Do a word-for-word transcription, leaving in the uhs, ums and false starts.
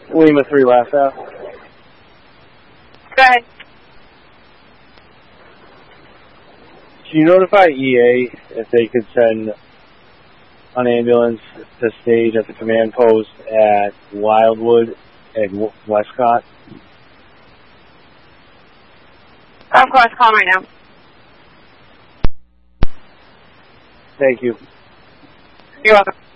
Lima three last out. Go ahead. Can you notify E A if they could send an ambulance to stage at the command post at Wildwood and Westcott? Of course, call right now. Thank you. You're welcome.